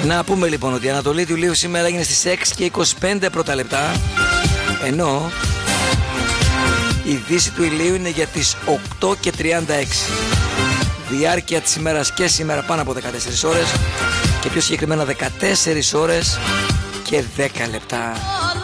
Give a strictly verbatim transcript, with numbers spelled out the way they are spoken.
Να πούμε λοιπόν ότι η ανατολή του ηλίου σήμερα έγινε στις έξι και είκοσι πέντε πρώτα λεπτά, ενώ η δύση του ηλίου είναι για τις οκτώ και τριάντα έξι. Διάρκεια της ημέρας και σήμερα πάνω από δεκατέσσερις ώρες και πιο συγκεκριμένα δεκατέσσερις ώρες και δέκα λεπτά.